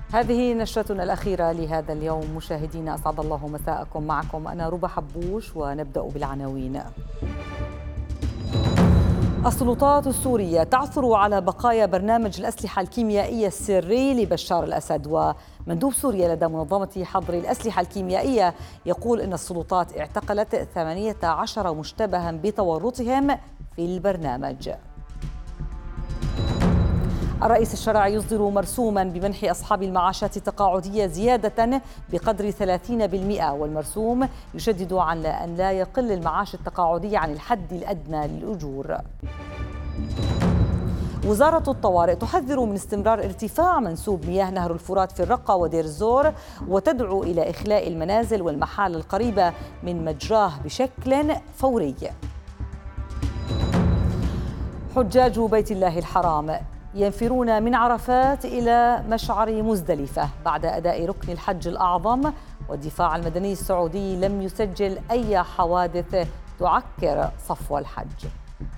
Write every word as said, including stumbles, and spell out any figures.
هذه نشرتنا الأخيرة لهذا اليوم. مشاهدينا أسعد الله مساءكم، معكم أنا ربى حبوش ونبدأ بالعناوين. السلطات السورية تعثر على بقايا برنامج الأسلحة الكيميائية السري لبشار الأسد، ومندوب سوريا لدى منظمة حظر الأسلحة الكيميائية يقول إن السلطات اعتقلت ثمانية عشر مشتبها بتورطهم في البرنامج. الرئيس الشرعي يصدر مرسوما بمنح أصحاب المعاشات التقاعدية زيادة بقدر ثلاثين بالمئة، والمرسوم يشدد على أن لا يقل المعاش التقاعدي عن الحد الأدنى للأجور. وزارة الطوارئ تحذر من استمرار ارتفاع منسوب مياه نهر الفرات في الرقة ودير الزور، وتدعو إلى إخلاء المنازل والمحال القريبة من مجراه بشكل فوري. حجاج بيت الله الحرام ينفرون من عرفات إلى مشعر مزدلفة بعد أداء ركن الحج الأعظم، والدفاع المدني السعودي لم يسجل أي حوادث تعكر صفو الحج.